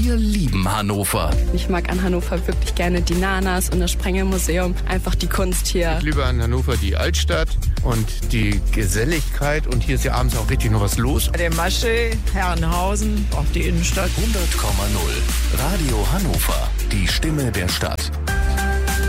Wir lieben Hannover. Ich mag an Hannover wirklich gerne die Nanas und das Sprengelmuseum. Einfach die Kunst hier. Ich liebe an Hannover die Altstadt und die Geselligkeit. Und hier ist ja abends auch richtig noch was los. Der Maschee, Herrenhausen, auch die Innenstadt. 100,0 Radio Hannover. Die Stimme der Stadt.